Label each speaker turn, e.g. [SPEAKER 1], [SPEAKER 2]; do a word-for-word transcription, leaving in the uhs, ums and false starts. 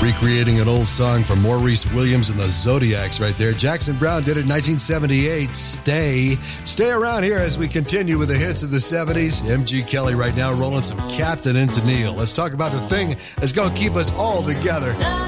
[SPEAKER 1] Recreating an old song from Maurice Williams and the Zodiacs right there. Jackson Browne did it in nineteen seventy-eight. Stay. Stay around here as we continue with the hits of the seventies. M G Kelly right now rolling some Captain into Neil. Let's talk about the thing that's going to keep us all together.